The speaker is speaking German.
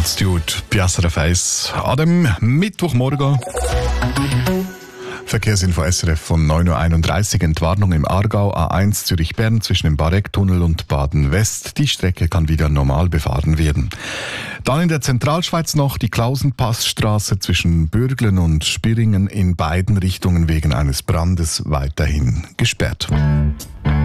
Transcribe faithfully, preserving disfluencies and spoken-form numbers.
Attitude, Piazza Face. An dem Mittwochmorgen. Verkehrsinfo S R F von neun Uhr einunddreißig. Entwarnung im Aargau, A eins Zürich-Bern zwischen dem Barecktunnel und Baden-West. Die Strecke kann wieder normal befahren werden. Dann in der Zentralschweiz noch die Klausenpassstraße zwischen Bürglen und Spiringen in beiden Richtungen wegen eines Brandes weiterhin gesperrt.